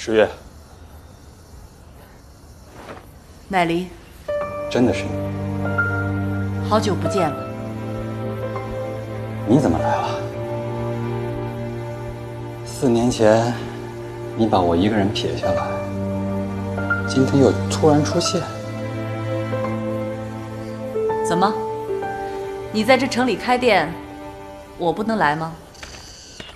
十月， 乃离， 真的是你？ 好久不见了。 你怎么来了？4年前，你把我一个人撇下来，今天又突然出现。 怎么？你在这城里开店，我不能来吗？